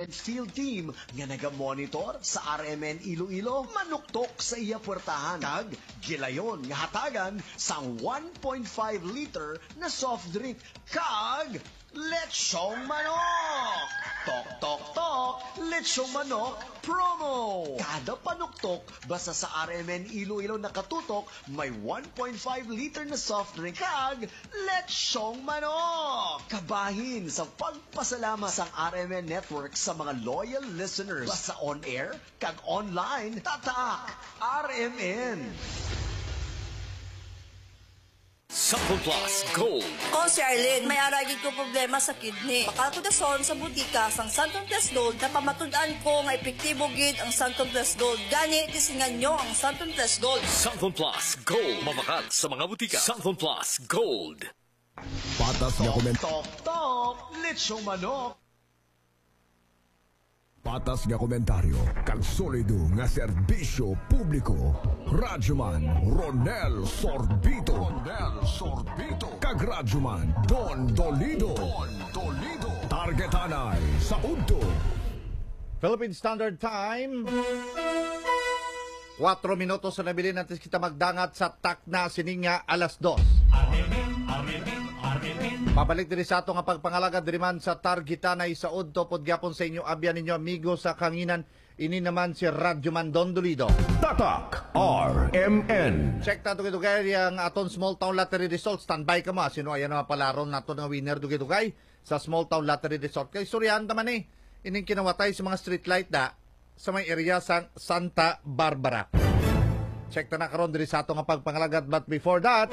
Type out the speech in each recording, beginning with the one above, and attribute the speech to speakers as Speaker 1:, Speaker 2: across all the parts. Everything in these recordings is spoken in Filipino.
Speaker 1: field team nga naga-monitor sa RMN Iloilo manuktok sa iya puwertahan kag gilayon nga hatagan sang 1.5 liter na soft drink kag lechong manok. Tok tok tok, lechong manok promo. Kada panuktok basta sa RMN Iloilo nakatutok may 1.5 liter na soft drink kag lechong manok. Kabahin sa pagpasalamat sang RMN Network sa mga loyal listeners basta on air kag online tatak RMN.
Speaker 2: Sample Plus Gold.
Speaker 3: O si Arlene, may aragid ko problema sa kidney. Bakal ko dason sa butika sang Santon Plus Gold na pamatud-an ko nga epektibo gid ang Santon Plus Gold. Gani, tisingan nyo ang Santon Plus Gold.
Speaker 2: Santon Plus Gold. Mabakal sa mga butika. Santon Plus Gold.
Speaker 4: Patas nga komentaryo.
Speaker 1: Tok tok, lechong manok.
Speaker 4: Patas nga komentaryo kag solido nga serbisyo publiko. Radyoman Ronel Sorbito. Kag Radyoman Don Dolido. Targetanay sa Udto.
Speaker 5: Philippine Standard Time. 4 minutos sa nabili natin kita magdangat sa takna sininga alas 2. Pabalik diri sa ato nga pagpangalaga diriman sa Targetanay sa Udto pod gyapon sa inyo abyan ninyo amigo sa kanginan ini naman si Radyoman Don Dolido.
Speaker 4: Tatak RMN.
Speaker 5: Check ta dugay ang aton small town lottery result. Standby ka mo sino ayan nga palaron nato nga winner dugay sa small town lottery result. Kay suryan taman ining kinawatay sa mga street light da sa may area sa Santa Barbara. Check ta na karon diri sa ato nga pagpangalaga but before that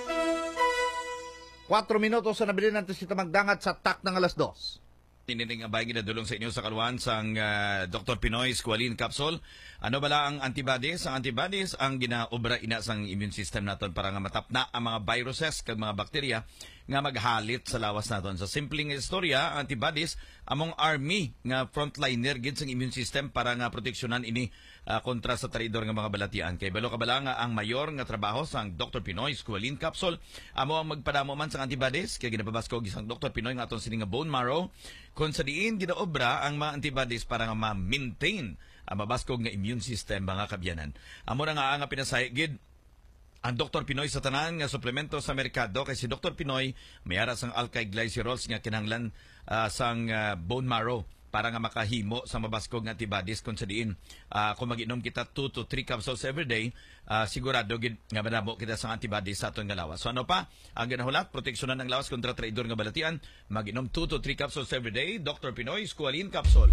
Speaker 5: 4 minutos sa nabili natin kita magdangat sa tak ng alas 2.
Speaker 6: Tinining abay ginadulong sa inyo sa kaluan sang Dr. Pinoy Squalene Capsule. Ano bala ang antibodies? Ang antibodies ang ginaobra ina sang immune system naton para nga matapna ang mga viruses kag mga bakterya nga maghalit sa lawas naton. Sa simpleng istorya, antibodies among army nga frontliner gid sang immune system para nga proteksyonan ini kontra sa traidor nga mga balatian. Kay balo kabala nga ang mayor nga trabaho sang Dr. Pinoy Squalene Capsule amo ang magpadamo man sang antibodies kay ginapabasko gisang Dr. Pinoy nga aton sini nga bone marrow kung sa diin ginaobra ang mga antibodies para nga ma-maintain ang mabaskog nga immune system mga kabyanan. Amo na nga pinasahi gid ang Dr. Pinoy sa tanan nga suplemento sa merkado kay si Dr. Pinoy mayara sang alkylglycerols nga kinahanglan sang bone marrow para nga makahimo sa mabaskog nga antibodies kung sa diin kung mag-inom kita 2 to 3 capsules every day sigurado gid nga madamo kita sa antibodies sa aton nga lawas. So ano pa ang ginahulat proteksyonan ang lawas kontra traidor nga balatian mag-inom 2 to 3 capsules every day. Dr. Pinoy Squalene Capsule.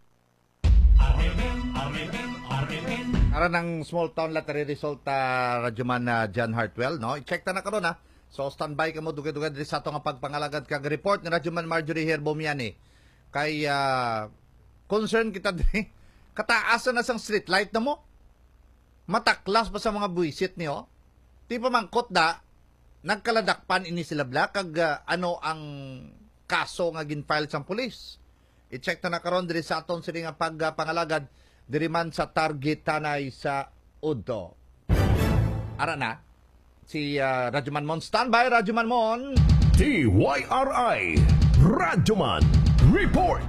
Speaker 5: Ara ng small town lottery result Radyoman John Hartwell no. I-check ta na karon ha. So standby ka mo dugay-dugay diri sa ato nga pagpangalagad kag report ni Radyoman Marjorie Herbomiani. Kay concern kita diri kataasan na sang street light na mo mataklas pa sa mga buwisit niyo di pa mangkot da nagkaladakpan ini sila bla kag ano ang kaso nga ginfile sang pulis. I-check ta na karon diri sa aton sini nga pagpangalagad diri man sa Targetanay sa Udto. Ara na si Radyoman Mon standby Radyoman Mon
Speaker 4: TYRI Radyoman Report.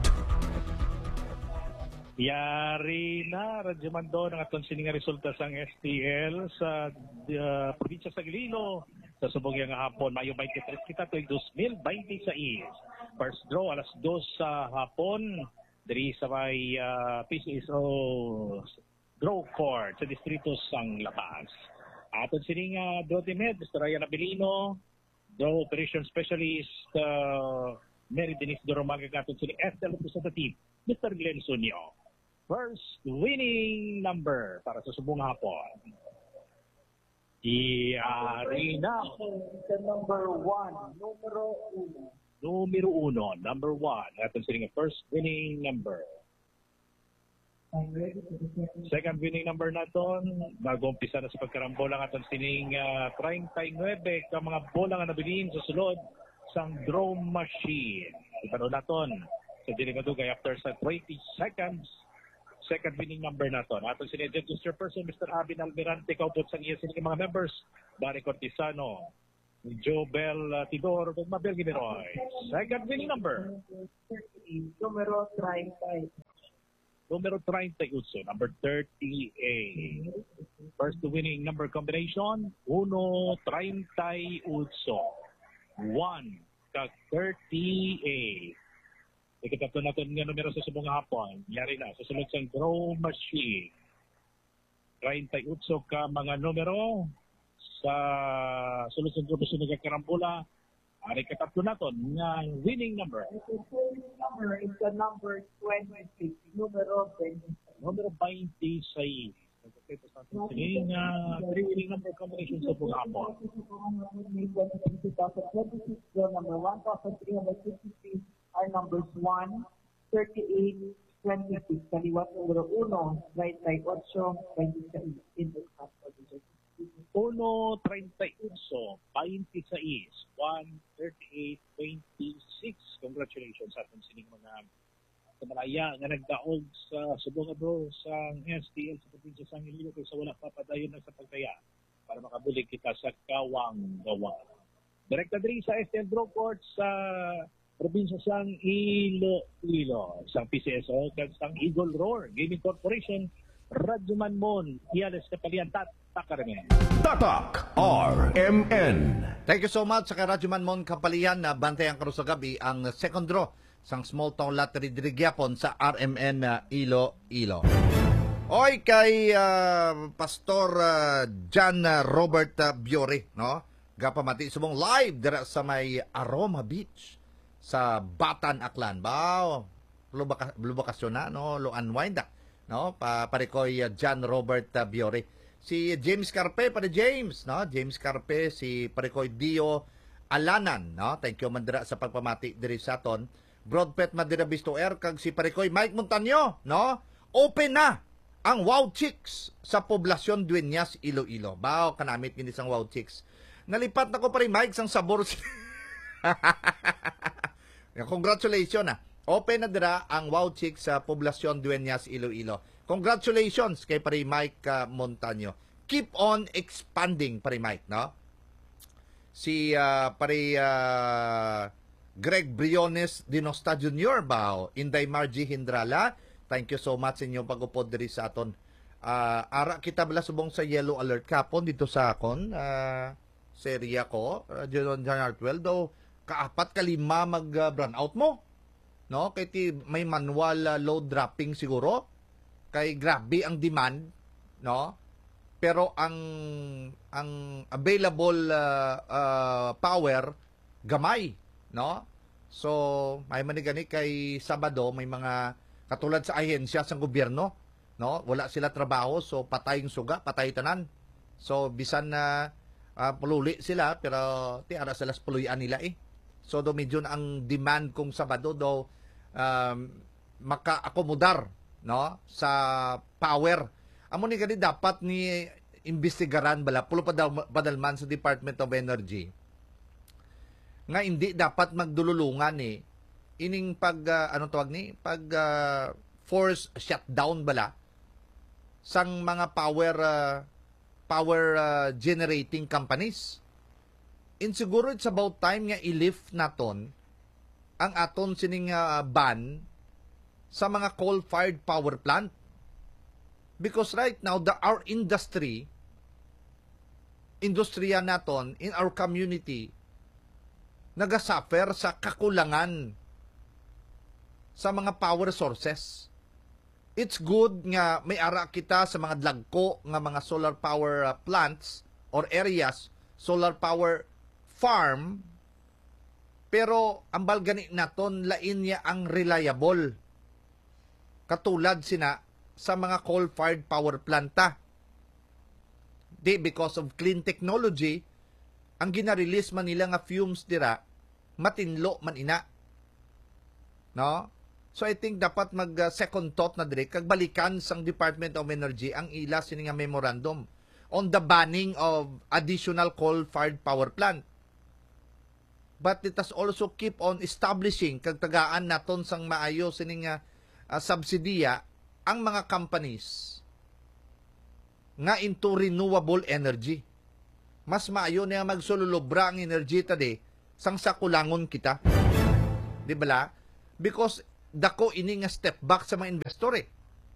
Speaker 7: Yari na Radyoman Don ang aton sininga resulta sang STL sa probinsya sa Iloilo sa subong nga hapon Mayo 23 kita tuig 2026. First draw alas 2 sa hapon diri sa may PCSO draw court sa distrito sang Lapas. Aton sininga draw team head Mr. Ryan Abilino, draw operation specialist Mary Denise Doromaga aton sining STL representative Mr. Glenn Sunyo. First winning number para sa subong hapon. Iyari na.
Speaker 8: Number 1.
Speaker 7: Numero 1. Number 1. Aton sining first winning number. Second winning number naton, nag-umpisa na sa pagkarambola ng aton sining 39 ka mga bola nga nabilin sa sulod sang draw machine. Ipano naton sa dilimadugay after sa 20 seconds. Second winning number naton. Aton sining Executive Chairperson Mr. Abin Almirante kaupod sa iya sining mga members, Barry Cortisano, Jobel Tidor, ug Mabel Gimeroy. Second winning number.
Speaker 8: Numero 35.
Speaker 7: numero 38, number 38. First winning number combination, 1-38. 1 ka 38. Ikatapos natin nga numero sa subong hapon. Yari na, susunod sa draw machine. 38 ka mga numero sa sunod sa draw machine ng karambula. Ari katapos natin nga winning number.
Speaker 8: Number is the number 26. Numero 26.
Speaker 7: Numero 26. Ito sa ating sining three winning number combination sa buong hapon.
Speaker 8: 2026, draw number 1,353 are numbers 1, 38, 26. Kaliwat numero 1, right side 8, 26. In the class position.
Speaker 7: 1-38, 26, 1-38, 26. Congratulations sa ating sining mga kamalaya nga nagdaog sa subong bro sa STL sa probinsya sa Iloilo kaysa wala papadayon na sa pagtaya para makabulig kita sa Kawang Gawa. Direkta diri sa STL Drawport sa probinsya sa Iloilo. Isang PCSO kag sang Eagle Roar Gaming Corporation, Radyoman Mon, Iales Kapalian, Takarmen.
Speaker 4: Tatak RMN.
Speaker 5: Thank you so much sa Radyoman Mon Kapalian na bantayan karo sa gabi ang second draw sang small town lottery diri gyapon sa RMN Iloilo. Oy kay Pastor John Robert Biore, no? Gapamati subong live dira sa may Aroma Beach sa Batan, Aklan. Bao, lo bakasyon na, no? Lo unwind na, no? Parikoy John Robert Biore. Si James Carpe, para James, no? James Carpe, si parikoy Dio Alanan, no? Thank you man dira sa pagpamati diri sa aton. Broadpet Madira Bisto Air kag si parikoy Mike Montaño, no? Open na ang Wow Chicks sa poblasyon Dueñas, Iloilo. Bao kanamit kini sang Wow Chicks. Nalipat na ko pa rin Mike sang sabor. Congratulations na. Open na dira ang Wow Chicks sa poblasyon Dueñas, Iloilo. Congratulations kay pari Mike Montaño. Keep on expanding pari Mike, no? Si pari Greg Briones Dinosta Jr. Bao, Inday Margie Hindrala, thank you so much sa inyong pag-upod diri sa aton. Ara kita bala subong sa yellow alert kapon dito sa akon. Serya ko, John Hartwell, daw kaapat kalima mag-brown out mo. No? Kaya may manual load dropping siguro. Kay grabe ang demand, no? Pero ang available power gamay, no? So, may manigani kay Sabado may mga katulad sa ahensya sa gobyerno, no? Wala sila trabaho, so patayng suga, patay tanan. So, bisan na pululi sila pero ti ara sila puluyan nila eh. So, do medyo ang demand kung Sabado do maka-akomodar, no, sa power. Amo ni gani dapat ni imbestigaran bala pulo padalman sa Department of Energy nga hindi dapat magdululungan ining pag ano tawag ni pag force shutdown bala sang mga power generating companies. Insiguro it's about time nga i-lift naton ang aton sining ban sa mga coal-fired power plant. Because right now, our industriya naton in our community, nagasuffer sa kakulangan sa mga power sources. It's good nga may ara kita sa mga dlagko nga mga solar power plants or areas, solar power farm, pero ang balgani naton lain niya ang reliable. Katulad sina sa mga coal-fired power planta. Di because of clean technology, ang ginarelease man nila nga fumes dira, matinlo man ina. No? So I think dapat mag-second thought na diri, kag balikan sang Department of Energy ang ila sini nga memorandum on the banning of additional coal-fired power plant. But it has also keep on establishing, kag tagaan naton sang maayo sini nga subsidiya ang mga companies nga into renewable energy. Mas maayo na magsululubra ang energy tadi sang sakulangon kita. Di bala? Because dako ini nga step back sa mga investor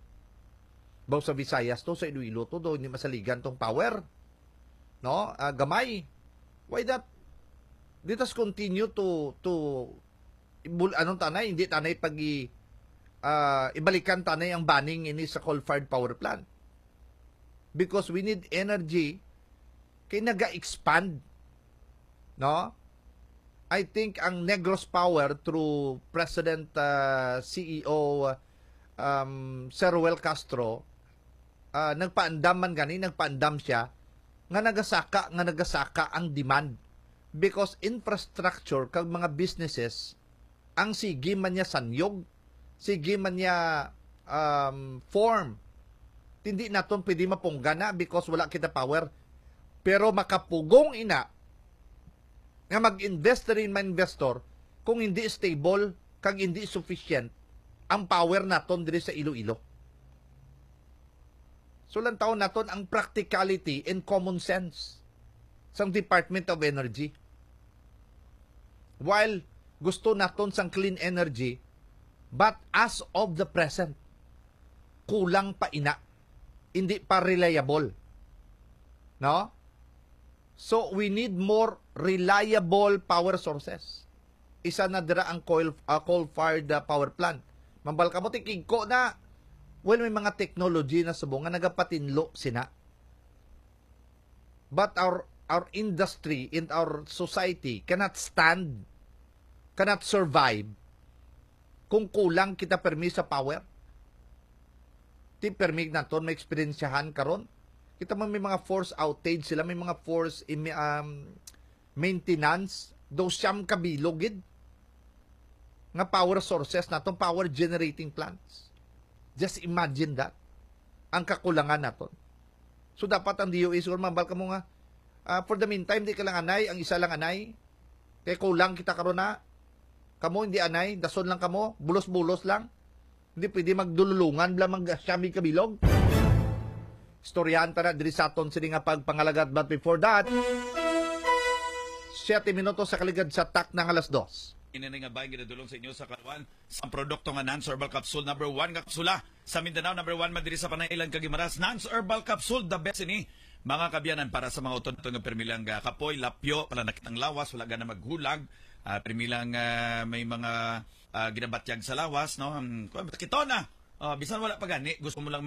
Speaker 5: Baw sa Visayas to, sa Iloilo to, do hindi masaligan tong power. No? Gamay. Why that? Let us continue to anong tanay, hindi tanay ibalikan tanay ang banning ini sa coal-fired power plant. Because we need energy kay naga-expand. No? I think ang Negros Power through President CEO Sir Ruel Castro nagpaandam siya nga nagasaka ang demand because infrastructure kag mga businesses ang sige man niya sanyog, sige man niya form. Hindi naton pwede mapunggana because wala kita power. Pero makapugong ina nga mag-invest rin man investor kung hindi stable kag hindi sufficient ang power naton diri sa Iloilo. So lang taon naton ang practicality and common sense sa Department of Energy. While gusto naton sang clean energy, but as of the present, kulang pa ina. Hindi pa reliable. No? So we need more reliable power sources. Isa na dira ang coal-fired power plant. Mambal ka mo tikig ko na may mga technology na subong nga nagapatinlo sina. But our industry and our society cannot survive kung kulang kita permi sa power. Ti permi naton may eksperyensyahan karon. Kita man may mga force outage sila, may mga force maintenance, do siyam kabilogid nga power sources natong power generating plants. Just imagine that. Ang kakulangan naton. So dapat ang DOE siguro mambal ka mo nga for the meantime di ka lang anay, ang isa lang anay. Kaya kulang kita karon na. Kamo hindi anay, dason lang kamo, bulos-bulos lang. Hindi pwede magdululungan lamang siyami kabilog. Storyahan ta na diri sa aton sini nga pagpangalagat, but before that 7 minutos sa kaligad sa tak ng 2:00.
Speaker 6: Inani nga bayan ginadulong sa inyo sa Kalwan sa produkto nga Nance Herbal Capsule number 1 nga kapsula sa Mindanao, number 1 man diri sa Panay Island kag Guimaras. Nance Herbal Capsule, the best ini mga kabyanan para sa mga uton nga permilang kapoy, lapyo, pananakit ng lawas, wala gana maghulag, permilang may mga ginabatyag sa lawas, no? Kito na. Bisan wala pa gani, gusto mo lang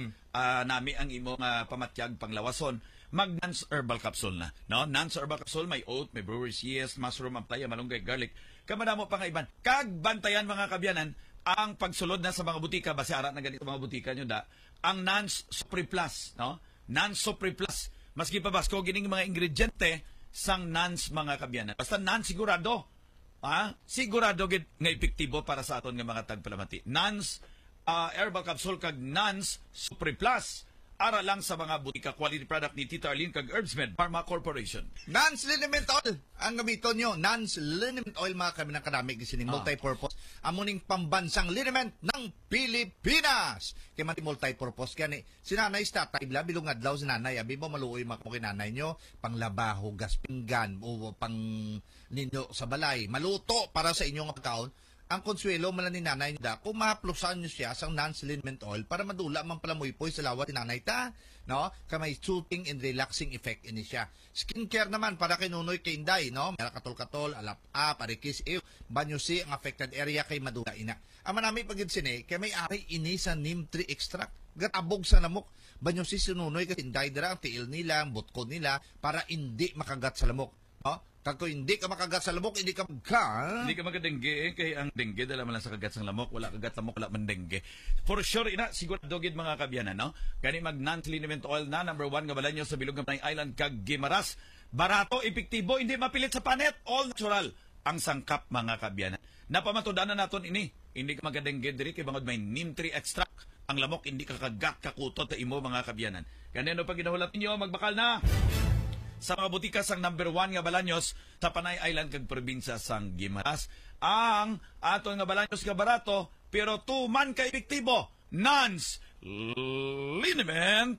Speaker 6: nami ang imong pamatyag panglawason, mag Nance Herbal Capsule na, no? Nance Herbal Capsule may oat, may brewer's yeast, mushroom, ampalaya, malunggay, garlic. Kamadamo pa nga iban. Kag bantayan mga kabyanan ang pagsulod na sa mga butika, base ara na ganito mga butika nyo da, ang Nance Supri Plus, no? Nance Supri Plus. Maski pa basko gining mga ingrediente sang Nance mga kabyanan. Basta Nance sigurado. Sigurado gid nga epektibo para sa aton nga mga tagpalamati. Nance Herbal Capsule kag Nance Supri Plus. Ara lang sa mga butika, quality product ni Tita Arlene kag Herbsmed Pharma Corporation.
Speaker 5: Nance Liniment Oil ang gamiton nyo. Nance Liniment Oil mga kami ng kanamig isining multi-purpose. Amuning pambansang liniment ng Pilipinas. Kaya mati multi-purpose gani. Sinanay sa tatay bilong adlaw sinanay. Abi mo maluoy mga kinanay nyo. Panglabaho, gas pinggan o pang ninyo sa balay. Maluto para sa inyong account. Ang konsuelo man ni nanay da kung mahaplusan nyo siya sa Nance Liniment Oil para madula man pala mo'y sa lawat ni nanay ta, no? Kamay soothing and relaxing effect ini siya. Skincare naman para kay nunoy kay inday, no? Mera katol-katol, alap-a, parikis, banyo si ang affected area kay madula ina. Ama nami pagid sini kay may ari ini sa neem tree extract. Gatabog sa lamok. Banyo si sinunoy kay inday dira ang tiil nila, ang butkod nila para hindi makagat sa lamok, no? Kung hindi ka makagat sa lamok, hindi ka
Speaker 6: Hindi ka magadengge kay ang dengue dala man lang sa kagat sa lamok, wala kagat lamok, wala man dengue. For sure ina sigurado gid mga kabyanan, no? Gani mag Nance Liniment Oil na number 1 nga balanyo sa bilog nga Panay Island kag Guimaras. Barato, epektibo, hindi mapilit sa panet, all natural ang sangkap mga kabyanan. Napamatudan na naton ini. Hindi ka magadengge diri kay bangod may neem tree extract. Ang lamok hindi ka kagat kakutot ta imo mga kabyanan. Ganyan pag ginahulat ninyo magbakal na sa mga butika sang number 1 nga balanyos sa Panay Island kag probinsya sang Guimaras. Ang aton nga balanyos nga barato pero tuman ka epektibo. Nance Liniment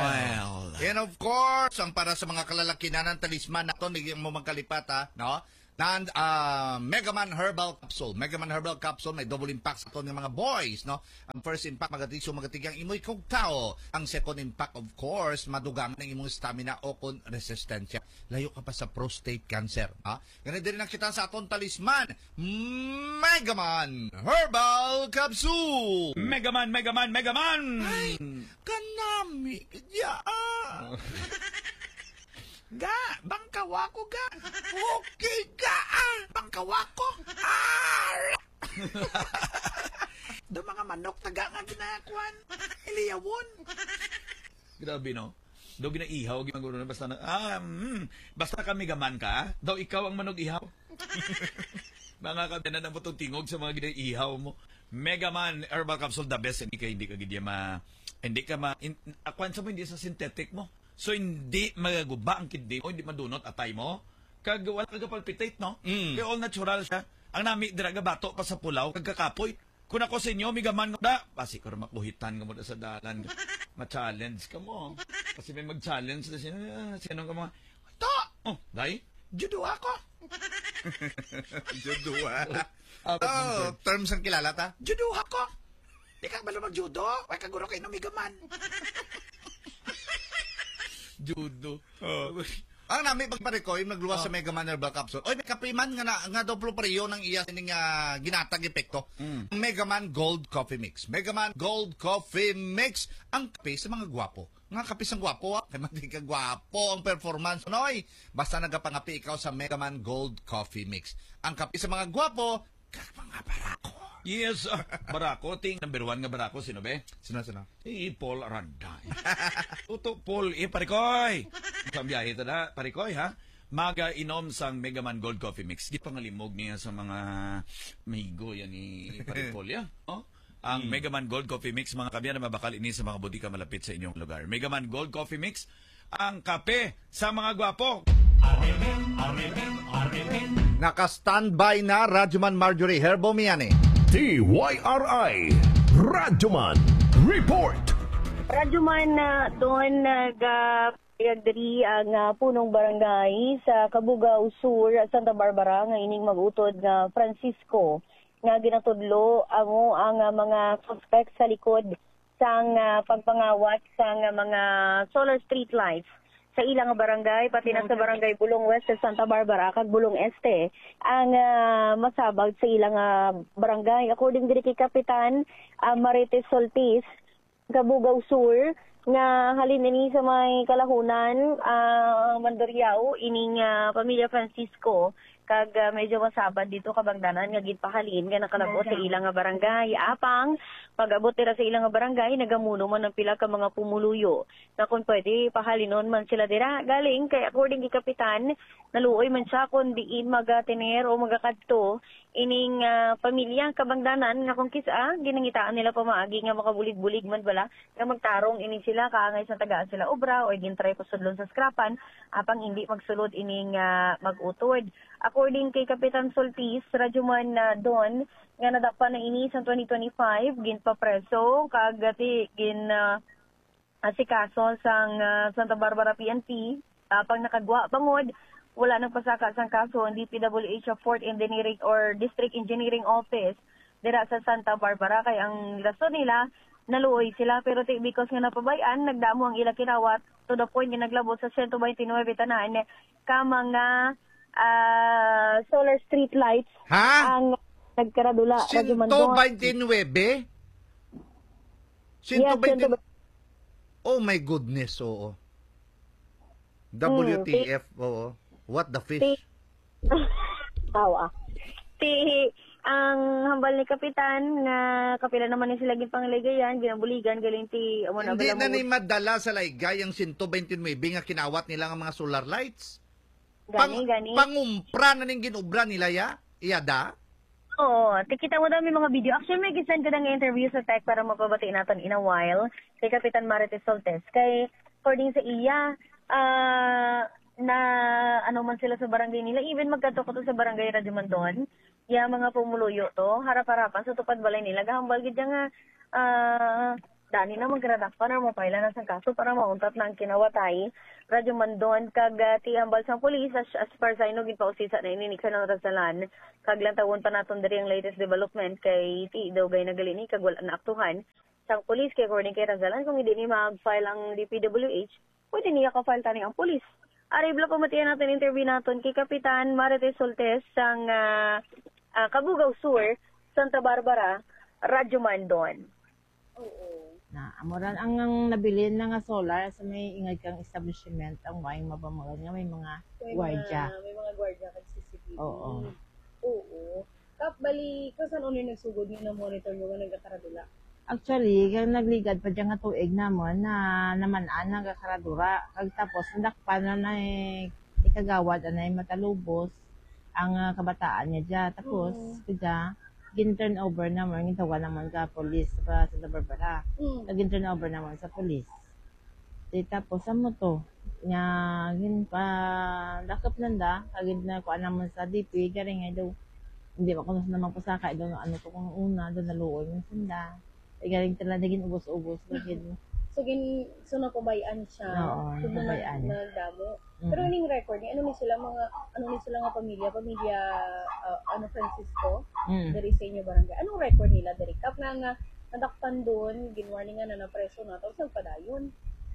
Speaker 6: Oil.
Speaker 5: And of course, ang para sa mga kalalakinan ng talisman nato, hindi mo magkalipata, no? na Megaman Herbal Capsule. Megaman Herbal Capsule may double impact sa ito ng mga boys, no? Ang first impact magatisyo magatigang imoy kog tao. Ang second impact of course madugang ng imong stamina o kon resistensya. Layo ka pa sa prostate cancer, ha? Ganun din nakita sa aton talisman, Megaman Herbal Capsule.
Speaker 6: Megaman!
Speaker 5: Ay, kanami kaya. Ga, bangkawa ko ga. Okay ga, bangkawa ko. Do mga manok taga nga ginakuan. Iliyawon.
Speaker 6: Grabe, no? Daw ginaihaw, ginaguro na basta basta kami gaman ka, daw ikaw ang manog ihaw. Mga kabina na mo itong tingog sa mga ginaihaw mo. Megaman Herbal Capsule, the best. Hindi ka akuan sa mo, hindi sa synthetic mo. So, hindi magaguba ang kidney mo, hindi madunot atay mo. Kag wala ka palpitate, no? Kaya all natural siya. Ang nami, diraga bato pa sa pulaw, kagkakapoy. Kung ako sa inyo, migaman ko da. Pasi ko makuhitan ka mo da sa dalan. Ma-challenge ka mo. Kasi may mag-challenge na sinong ka mga, ito! Oh, dahi, judo ako.
Speaker 5: Judo, terms ang kilala ta?
Speaker 6: Judo ako. Di ka ba mag-judo? Huwag kaguro kayo ng migaman. Judo.
Speaker 5: Ang nami pagpareko, yung nagluwas sa Megaman Herbal Capsule. Oy, may kapiman nga doplo pareyo ng iya sining ginatag epekto. Megaman Gold Coffee Mix. Megaman Gold Coffee Mix. Ang kape sa mga gwapo. Nga kape sa gwapo, kay mati ka gwapo ang performance. Noy, basta nagapangapi ikaw sa Megaman Gold Coffee Mix. Ang kape sa mga gwapo, kag mga barako.
Speaker 6: Yes, barako. Ting number 1 nga barako, sino be?
Speaker 5: Sino?
Speaker 6: Paul Aranda. Tuto, Paul, parikoy. Sa biyahe ito na, parikoy, ha? Maga inom sang Megaman Gold Coffee Mix. Di pangalimog niya sa mga mahigo yan ni Paripol, ya? Oh? Ang Megaman Gold Coffee Mix, mga kabyan na mabakal ini sa mga butika malapit sa inyong lugar. Megaman Gold Coffee Mix, ang kape sa mga gwapo.
Speaker 5: Naka-standby na Radyoman Marjorie Herbomiani.
Speaker 4: TYRI Radyoman Report.
Speaker 9: Radyoman doon nagpayagdiri ang punong barangay sa Cabugao Sur, Santa Barbara nga ining magutod nga Francisco nga ginatudlo ang mga suspect sa likod sang pagpangawat sang mga solar street lights sa ilang barangay, pati na sa barangay Bulong West sa Santa Barbara, kag Bulong Este, ang masabag sa ilang barangay. According diri kay Kapitan Marites Soltis, Cabugao Sur, nga halin ini sa may kalahunan, Mandurriao, ining pamilya Francisco, kag medyo masabad dito kabangdanan nga gidpahalin nga nakalabo sa ilang barangay. Apang pag-abot nila sa ilang barangay, nagamuno man ng pila ka mga pumuluyo na kung pwede pahalinon man sila dira. Galing kay according kay Kapitan, naluoy man siya kung diin magatiner o magakadto ining pamilya kabangdanan nga kung kisa ginangitaan nila pamaagi nga makabulig-bulig man bala nga magtarong ini sila kaangay sa tagaan sila obra o gintry pasudlon sa scrapan apang hindi magsulod ining mag-utod. According kay Kapitan Soltis, Radyoman Don nga nadakpa na ini sa 2025 ginpapreso kag asikaso sang Santa Barbara PNP pag nakagwa bangod wala nang pasaka sang kaso ang DPWH of 4th Engineering or District Engineering Office dira sa Santa Barbara kay ang rason nila naluoy sila pero because nga napabayan nagdamo ang ila kinawat to the point nga naglabot sa 129 tanan ka mga solar street lights ang nagkaradula.
Speaker 5: 129? 129?
Speaker 9: Yes,
Speaker 5: Oh my goodness, oo. WTF, oo. What the fish?
Speaker 9: Tawa. Ang hambal ni Kapitan nga kapila naman ni sila gipangligayan, ginabuligan, galing ti...
Speaker 5: Hindi na ni madala sa laygay ang 129 nga kinawat nila ang mga solar lights.
Speaker 9: Gani.
Speaker 5: Pangumpra na ning ginubra nila iyada?
Speaker 9: Oo, tikita mo dami mga video. Actually, may gisend ko ng interview sa tech para mapabati natin in a while kay Kapitan Marites Soltes. Kay, according sa iya, na ano man sila sa barangay nila, even magkato sa barangay Radyoman doon, mga pumuluyo to, harap-harapan sa tupad balay nila, gahambal gid nga Dani na magradakpan para mapailan na sa kaso para mauntat na ang kinawatay. Radyo Mandon kag tiambal sa pulis as far sa ino ginpausisa na ininiksa ng Rasalan. Kag lantawon pa naton diri ang latest development kay ti daw gay nagalini kag wala na aktuhan. Sang pulis kay according kay Rasalan kung hindi ni mag-file ang DPWH, pwede niya ka-file tani ang pulis. Aribla pamatiyan natin interview naton kay Kapitan Marites Soltes sang Cabugao Sur, Santa Barbara, Radyo Mandon.
Speaker 10: Na amoran ang nabilin na nga solar sa may ingay kang establishment ang waing mapamagal nga may mga gwardiya.
Speaker 11: May mga gwardiya kag CCTV.
Speaker 10: Oo.
Speaker 11: Kap bali ko saan uno nagsugod ni na monitor mo nga nagkakaradula.
Speaker 10: Actually, kag nagligad pa dyan nga tuig namon na naman-an nagkakaradura. Kag tapos ndakpan na ikagawad anay matalubos ang kabataan niya dyan. Tapos kaya gin-turn over naman, gintawa naman sa police sa Santa Barbara. Gin-turn over naman sa police. Tapos, mo to? Gin pa, dakap nanda, kagid na kuha naman sa DP, garing nga daw, hindi ba kung naman pasakay daw, ano to kung una, daw naluoy ng sanda. Garing talaga naging ubos-ubos.
Speaker 11: So napabayaan siya.
Speaker 10: Oo, napabayaan.
Speaker 11: Nagdamo. Pero ining record ni ano ni sila nga pamilya Francisco dari sa inyo barangay. Anong record nila dari kap nga nadakpan doon, ginwarningan na preso na tapos nagpadayon.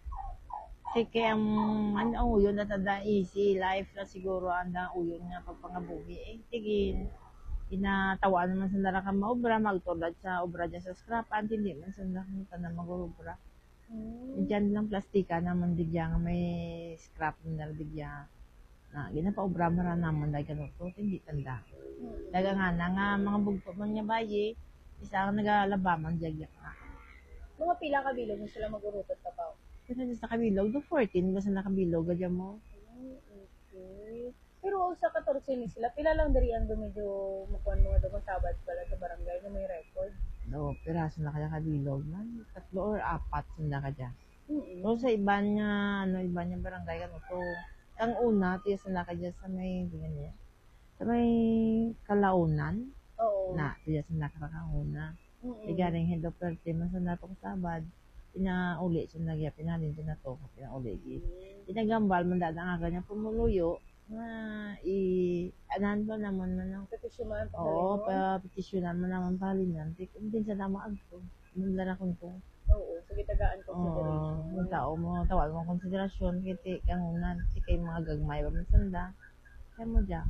Speaker 10: Sige ang uyon na tada easy life na siguro anda uyon nga pagpangabuhi. Sige inatawaan naman sa nara ka maobra magtulad sa obra dyan sa scrap hindi man sa nara mag-obra. Diyan lang plastika naman digya nga may scrap na digya na ginapaobra mara naman dahil ganun to hindi tanda daga nga na nga mga bugto man nga bayi isa ang nagalabaman digya nga
Speaker 11: mga pila kabilog mo sila magurutot ka pa
Speaker 10: pero sa kabilog do 14 basta nakabilog gadya mo.
Speaker 11: Okay. Pero sa 14 ni sila pila lang dari ang medyo makuan mga doon sabad pala sa barangay na may record.
Speaker 10: No, piraso na kaya kabilog man. 3 or 4 sunda ka dyan. So, sa iba niya barangay ka to. Ang una, tiyas na ka dyan sa may, sa may kalaunan.
Speaker 11: Oo.
Speaker 10: Na, tiyas na ka una. Igaring hindi perte, man sa natong sabad. Pinauli, sinagya, pinalin siya na to. Pinauli. Pinagambal, mandada nga ganyan pumuluyo. Anan ba naman ng
Speaker 11: petisyonan pa
Speaker 10: petisyonan mo naman palinan din sa nama agto mula na kung to
Speaker 11: sige tagaan consideration
Speaker 10: yung tao mo tawag mo konsiderasyon kiti kang unan kay mga gagmay ba masanda kaya mo dyan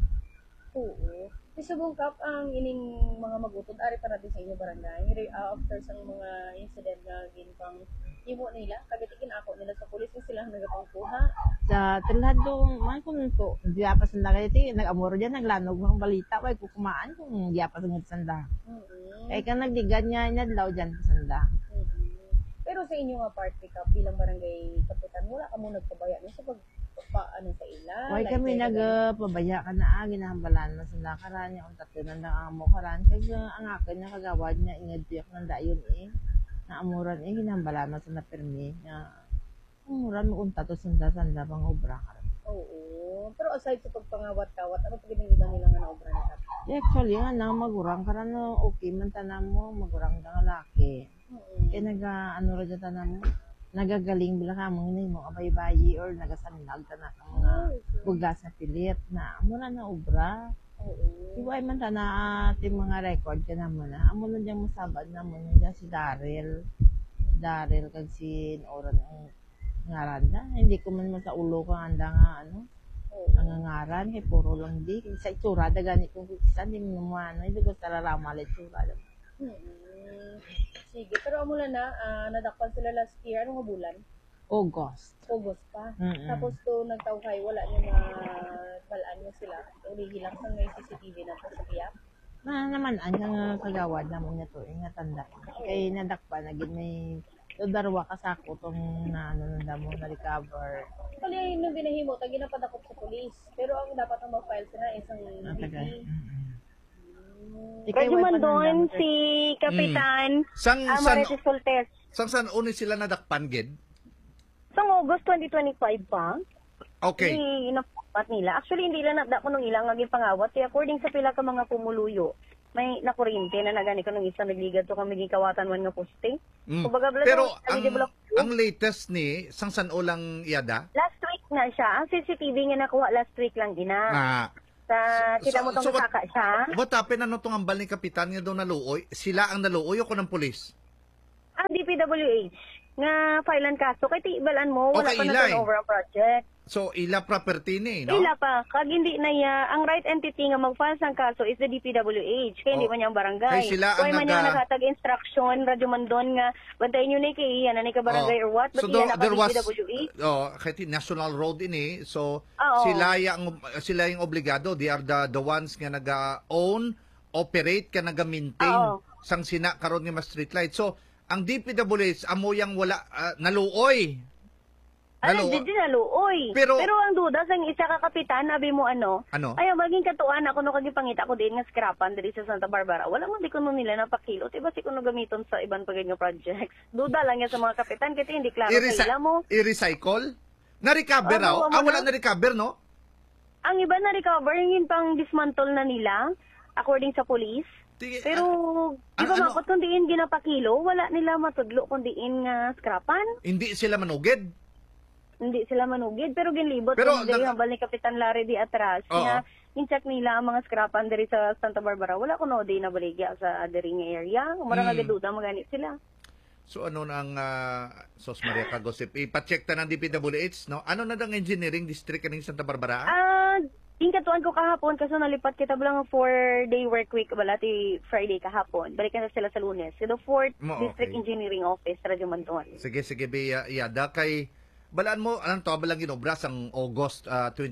Speaker 11: subong kap ang ining mga magutod ari para din sa inyo barangay after sang mga incident nga ginpang imo nila kagatikin ako nila sa pulis sila nagapangkuha
Speaker 10: sa tilhadong man kung to diapas na kay nag-amor diyan naglanog ng balita kay kukumaan kung diapas ng sanda kay kan nagdigad niya inadlaw diyan sanda
Speaker 11: pero sa inyo nga party ka bilang barangay kapitan wala ka mo nagpabaya sa paano sa ila
Speaker 10: why kami nagpabaya ka na ginahambalan mo sa nakaran niya ang tatlo ng amo karan kay ang akin na kagawad niya ingadiyak ng dayon na amuran ginambala na sa napirmi na amuran mo unta to sanda-sanda pang obra ka.
Speaker 11: Pero aside sa pagpangawat-kawat, ano pa ginang nila nga na obra nila?
Speaker 10: Actually, nga na magurang ka na okay man tanam mo, magurang ka nga laki. Kaya ano ra dyan tanam mo, nagagaling bila ka mong mo abay-bayi or nagasanlag ka na ang mga bugas na pilit na amuran na obra. Iway man ta na ating mga record ka naman na. Amo na diyang masabad naman niya si Daryl kag si Oran ang ngaran na. Hindi ko man sa ulo ka anda nga ang ngaran kay puro lang di. Sa itsura dagani kung kisa di mo hindi ko talarama itsura.
Speaker 11: Sige, pero amo na nadakpan sila last year anong bulan?
Speaker 10: August
Speaker 11: pa. Tapos to nagtawhay wala niya balaan niya sila. Ulihilang sa may CCTV na to sa biyak.
Speaker 10: Na naman ang kagawad naman niya to nga tanda. Kay nadakpa na gid may darwa ka sako tong na mo na recover.
Speaker 11: Kali nung binahimo ta ginapadakop sa pulis. Pero ang dapat ang mag-file sila isang DP.
Speaker 9: Radyo Mandon si Kapitan Marites Soltes.
Speaker 5: San uni sila nadakpan gid?
Speaker 9: Sa August 2025 pa.
Speaker 5: Okay.
Speaker 9: Inapapat nila. Actually, hindi lang nadako nung ilang naging pangawat. Kaya according sa pila ka mga pumuluyo, may nakuryente na nagani ko nung isa nagligad to kami gikawatan man nga poste. Kumbaga,
Speaker 5: Pero ang latest ni sang san-o lang iyada?
Speaker 9: last week na siya. Ang CCTV nga nakuha last week lang gina. Sa kita mo tong saka siya.
Speaker 5: What happened ano tong ambal ni kapitan nga daw naluoy? Sila ang naluoy o ko ng pulis?
Speaker 9: Ang DPWH nga filean kaso kay tibalan mo wala
Speaker 5: Okay,
Speaker 9: pa na
Speaker 5: ila
Speaker 9: turnover ang project.
Speaker 5: So ila property ni, no?
Speaker 9: Ila pa kag hindi na ya ang right entity nga mag-file sang kaso is the DPWH kay hindi man yang barangay.
Speaker 5: Kay sila ang
Speaker 9: Kaya man yung nakatag instruction radyo man doon nga bantayan nyo ni kay iyan na ka barangay or what but
Speaker 5: So
Speaker 9: iyan na
Speaker 5: there was
Speaker 9: DPWH.
Speaker 5: kahit national road ini. So
Speaker 9: Oo.
Speaker 5: sila yung obligado. They are the ones nga naga-own, operate ka naga-maintain
Speaker 9: Oo.
Speaker 5: sang sina karon nga mas street light. So ang DPWH amo yang wala naluoy.
Speaker 9: Ano, di naluoy.
Speaker 5: Pero
Speaker 9: ang duda sang isa ka kapitan, abi mo ano? Ay, maging katuan ako no kagipangita ko din nga scrapan diri sa Santa Barbara. Wala man di ko nila napakilo. Diba si kuno gamiton sa ibang pagay nga projects. Duda lang yan sa mga kapitan kasi hindi klaro sa ila mo.
Speaker 5: I-recycle? Na-recover raw? Wala na-recover, no?
Speaker 9: Ang iba na-recover, yung pang dismantle na nila, according sa police. Pero, di ba makot kung diin ginapakilo, wala nila matudlo kung diin nga scrapan.
Speaker 5: Hindi sila manugid?
Speaker 9: Hindi sila manugid, pero ginlibot
Speaker 5: pero
Speaker 9: kung diri hambal ni Kapitan Larry di atras. Nga, in-check nila ang mga scrapan diri sa Santa Barbara. Wala ko no di na baligya sa diri nga area. Marang agaduda maganit sila.
Speaker 5: So ano nang Sos Maria Kagosip, ipa-check ta ng DPWH, no? Ano na dang engineering district kaning Santa Barbara?
Speaker 9: Ingkatuan ko kahapon kasi nalipat kita lang 4-day work week bala ti Friday kahapon. Balikan na sila sa Lunes. So the 4th District Engineering Office Radyo Manton.
Speaker 5: Sige biya yada kay balaan mo anong to balang ginobra sang August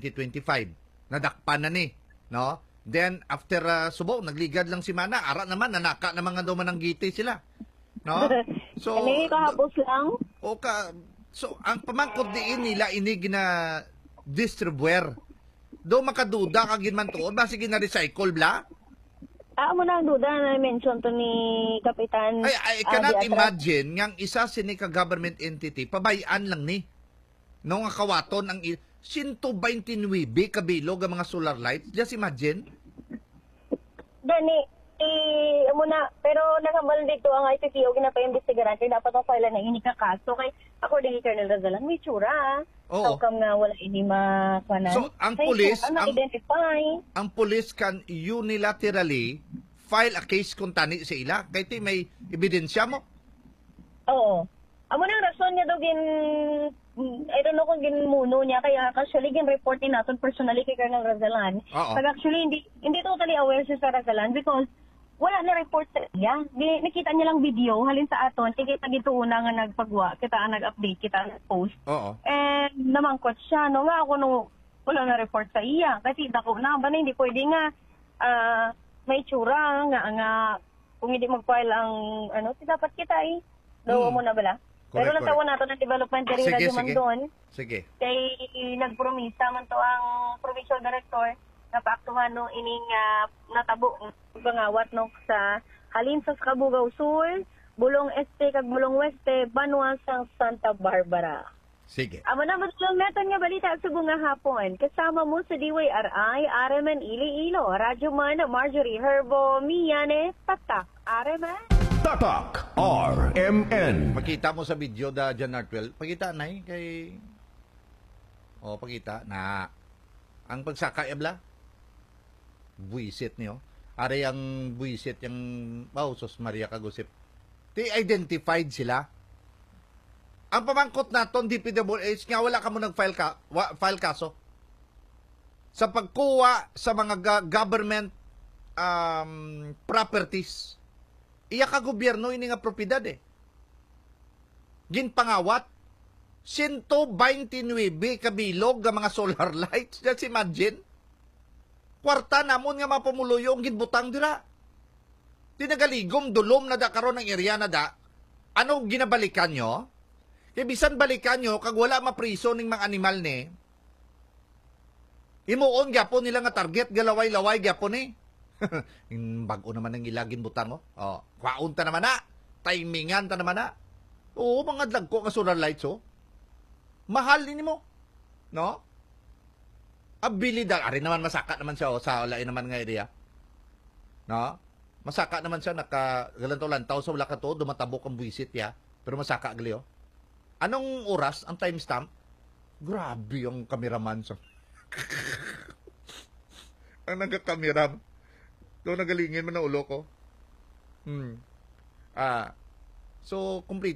Speaker 5: 2025. Nadakpan na ni, no? Then after subo nagligad lang si Mana, ara naman nanaka na mga daw mananggiti sila. No? So
Speaker 9: kahapos lang.
Speaker 5: So ang pamangkot diin nila ini gina distribuer. Do makaduda kag ginman tuod basi gina recycle bla?
Speaker 9: Mo na ang duda na mention to ni Kapitan.
Speaker 5: I cannot imagine ngang isa sini ka government entity pabayaan lang ni. No nga kawaton ang 129 kabilog ang mga solar lights. Just imagine.
Speaker 9: Dani, muna, pero nakabal dito ang ICCO ginapa-investigaran kaya dapat ang file na ini kakaso kay according kay Colonel Razalan may tsura. So kam nga wala ini makwanan.
Speaker 5: So ang police
Speaker 9: identify.
Speaker 5: Ang police can unilaterally file a case kung tani sa ila kay ti may ebidensya mo.
Speaker 9: Oo. Amo nang rason niya daw I don't know kung ginmuno niya kaya actually gin-report ni naton personally kay Colonel Razalan. Pag actually hindi totally aware siya sa Razalan because wala na report sa iya. Nakita niya lang video halin sa aton kita gituuna nga nagpagwa, kita ang nag-update, kita ang post. And namangkot siya no nga ako no wala na report sa iya kasi dako na ba na hindi pwede nga may tsura nga kung hindi mag-file ang dapat kita daw mo na bala. Pero natawa nato ng development diri Radyo Mandon.
Speaker 5: Sige.
Speaker 9: Kay nagpromisa man to ang provincial director na paaktuhan no ining natabo pangawat no sa halin sa Cabugao Sur, Bulong Este kag Bulong Weste, Banwa sang Santa Barbara.
Speaker 5: Sige.
Speaker 9: Amo na matulong naton nga balita sa bunga hapon. Kasama mo sa DYRI, RMN Iloilo, Radyo Man, Marjorie Herbo, Miyane, Tatak, RMN.
Speaker 4: Tatak RMN.
Speaker 5: Pakita mo sa video da Jan Artwell. Pakita na kay pakita na ang pagsaka ebla. Buisit niyo. Are ang buisit yung Sos Maria Kagosip. Identified sila. Ang pamangkot naton DPWH nga wala ka mo nag-file file kaso. Sa pagkuha sa mga government properties. Iya ka gobyerno ini nga propiedad Ginpangawat 129 kabilog nga mga solar lights. Just imagine. Kwarta namon nga mapumuluyong ginbutang dira. Tinagaligom dulom na da karon ng area na da. Ano ginabalikan nyo? Kaya bisan balikan nyo kag wala mapriso ning mga animal ni. Imuon gyapon nila nga target galaway-laway gyapon ni. Bago naman ang ilagin butang kwaon ta naman na. Timingan ta naman na. Mga dagko nga solar lights mahal din mo. No? Abilidad. Ari naman masaka naman siya sa lain naman nga area. No? Masaka naman siya, naka-galantaw-lantaw sa wala ka to, dumatabok ang buwisit ya. Pero masaka gali, oh. Anong oras ang timestamp? Grabe yung kameraman. Ang nagkakamiram. Doon nagalingin mo na ulo ko. So, complete.